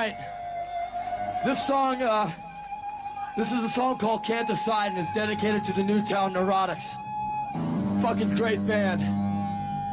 right. This song, this is a song called Can't Decide, and it's dedicated to the Newtown Neurotics. Fucking great band.